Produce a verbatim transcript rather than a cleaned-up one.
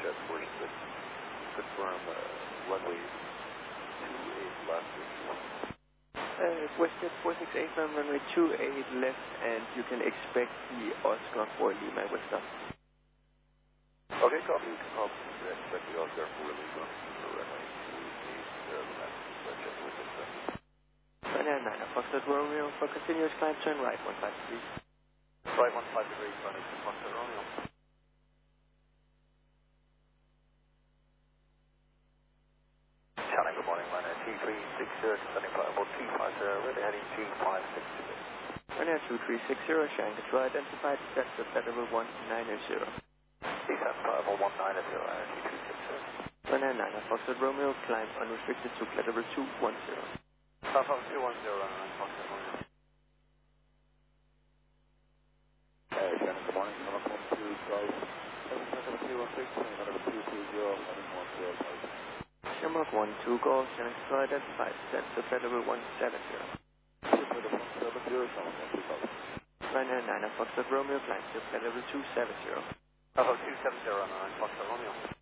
Jet four six. Confirm uh, runway two eight left. Uh, WestJet four six eight, runway two eight left, and you can expect the Oscar for Lima Western. Okay, copy. You can copy. Expect the Oscar for Lima. Runway two eight left. Jet four six seven. Ryanair nine, Foxtrot Romeo, for continuous climb, turn right one five degrees. Right one five degrees, runway two Foxtrot Romeo. Challenge, good morning, Ryanair two three six zero, descending flight level two five zero, ready heading two five six zero. Ryanair two three six zero, showing control identified, descent to flight level one nine zero. Descent flight level one nine zero, Ryanair two three six zero. Ryanair nine, Foxtrot Romeo, climb unrestricted to flight level two one zero. Alpha two one zero, Ryanair Foxtrot Romeo. Hey, Shannon, good morning, welcome to Drive seven seven two one six, number two two zero, heading one zero five. Shamrock one two, go, showing control identified, descent to flight level one seven zero. Super the one seven zero, Shannon, one two five. Ryanair nine, Foxtrot Romeo, climb to flight level two seven zero. Alpha two seven zero, Ryanair Foxtrot Romeo.